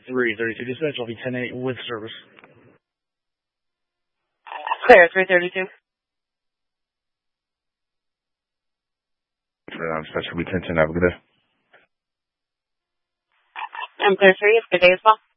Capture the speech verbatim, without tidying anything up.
three thirty-two dispatch. I'll be ten eight with service. Clear, three thirty-two. Dispatch will be ten ten. Have a good day. I'm clear for you. Good day as well.